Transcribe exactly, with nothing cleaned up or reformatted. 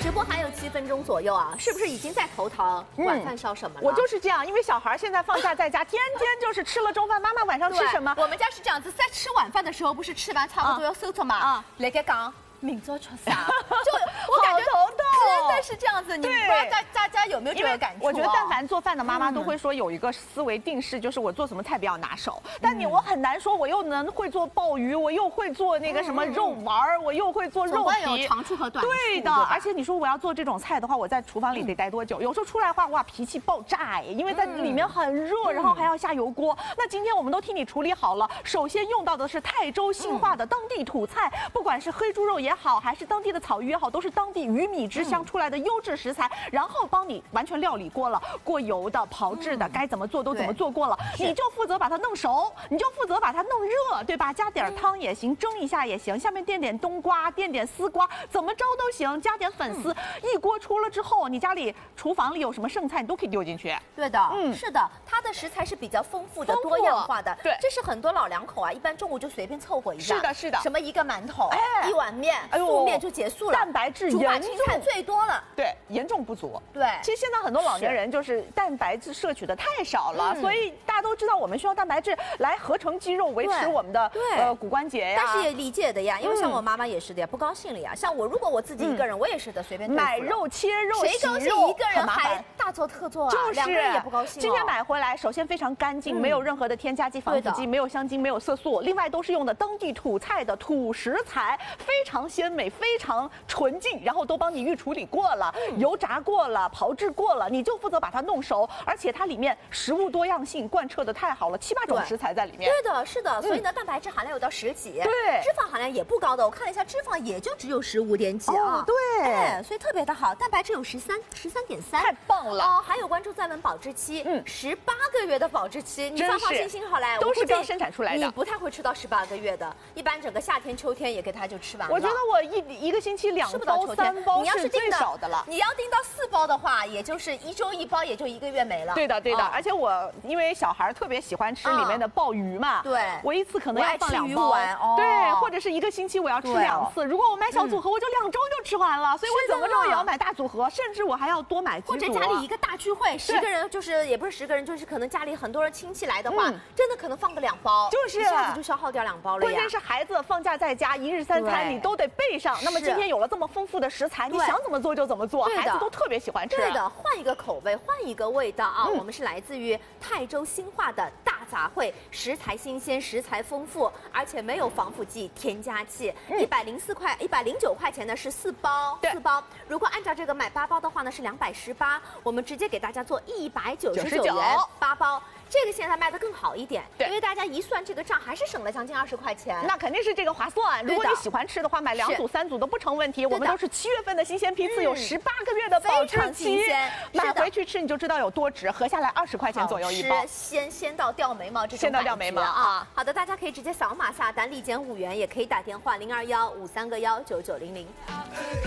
直播还有七分钟左右啊，是不是已经在头疼？晚饭烧什么了？ 我就是这样，因为小孩现在放假在家，天天就是吃了中饭，妈妈晚上吃什么？ 我们家是这样子，在吃晚饭的时候，不是吃完差不多要收拾嘛？啊，来个讲。 明早吃啥？就我感觉头痛， 真的是这样子。你不知道大大家有没有这个感触？ 我觉得但凡做饭的妈妈都会说有一个思维定式，就是我做什么菜比较拿手。但你我很难说，我又能会做鲍鱼，我又会做那个什么肉丸，我又会做肉皮。 有长处和短处。 对的，而且你说我要做这种菜的话，我在厨房里得待多久？有时候出来的话，哇，脾气爆炸哎，因为在里面很热，然后还要下油锅。那今天我们都替你处理好了，首先用到的是泰州兴化的当地土菜，不管是黑猪肉也好，还是当地的草鱼也好，都是当地鱼米之乡出来的优质食材，然后帮你完全料理过了，过油的、炮制的，该怎么做都怎么做过了，你就负责把它弄熟，你就负责把它弄热，对吧？加点汤也行，蒸一下也行，下面垫点冬瓜，垫点丝瓜，怎么着都行，加点粉丝，一锅出了之后，你家里厨房里有什么剩菜，你都可以丢进去。 对的，嗯，是的，它的食材是比较丰富的、多样化的。对，这是很多老两口啊，一般中午就随便凑合一下。 是的，是的。什么一个馒头，一碗面，素面就结束了。 蛋白质严重， 最多了， 对，严重不足。 对， 其实现在很多老年人就是蛋白质摄取的太少了，所以大家都知道我们需要蛋白质来合成肌肉，维持我们的呃骨关节呀。 但是也理解的呀，因为像我妈妈也是的呀，不高兴了呀。像我如果我自己一个人，我也是的，随便买肉切肉， 谁高兴一个人还大做特做啊？ 就是两个人也不高兴。 今天买回来，首先非常干净，没有任何的添加剂、防腐剂，没有香精，没有色素，另外都是用的当地土菜的土食材，非常鲜美，非常纯净，然后都帮你预处理过了，油炸过了，炮制过了，你就负责把它弄熟，而且它里面食物多样性贯彻的太好了，七八种食材在里面。 对的，是的，所以呢，蛋白质含量有到十几， 对， 脂肪含量也不高的，我看了一下，脂肪也就只有十五点几啊， 对， 哎，所以特别的好，蛋白质有十三，十三点三， 太棒了哦。还有关注在门保质期，嗯，十八个月的保质期，你放放心心好嘞， 都是刚生产出来的， 你不太会吃到十八个月的，一般整个夏天、秋天也给它就吃完了。 我觉得我一一个星期两包、三包是最少的了。 你要订到四包的话，也就是一周一包，也就一个月没了。 对的，对的。而且我因为小孩特别喜欢吃里面的鲍鱼嘛， 对， 我一次可能要放两包，对，或者是一个星期我要吃两次。如果我买小组合，我就两周就吃完了。所以我怎么着也要买大组合，甚至我还要多买几组。 或者家里一个大聚会，十个人就是也不是十个人，就是可能家里很多人亲戚来的话，真的可能放个两包， 就是一下子就消耗掉两包了呀。 关键是孩子放假在家，一日三餐你都得备上。那么今天有了这么丰富的食材，你想怎么做就怎么做，孩子都特别喜欢吃。 对的，换一个口味，换一个味道啊！我们是来自于泰州兴化的大杂烩，食材新鲜，食材丰富，而且没有防腐剂、添加剂。一百零四块，一百零九块钱呢是四包，四包。如果按照这个买八包的话呢是两百十八，我们直接给大家做一百九十九元八包。这个现在卖的更好一点，因为大家一算这个账，还是省了将近二十块钱。 那肯定是这个划算。如果你喜欢吃的话，买两组、三组都不成问题。我们都是七月份的新鲜批次，有十八个月的保质期，买回去吃你就知道有多值，合下来二十块钱左右一包。 鲜鲜到掉眉毛这种， 鲜到掉眉毛啊！ 好的，大家可以直接扫码下单，立减五元，也可以打电话零二幺五三个幺九九零零。